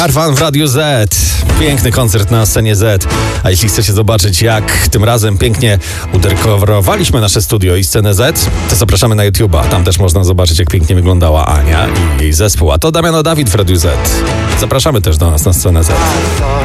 Karwan w Radiu Z. Piękny koncert na scenie Z. A jeśli chcecie zobaczyć, jak tym razem pięknie udekorowaliśmy nasze studio i scenę Z, to zapraszamy na YouTube'a. Tam też można zobaczyć, jak pięknie wyglądała Ania i jej zespół. A to Damiano Dawid w Radiu Z. Zapraszamy też do nas na scenę Z.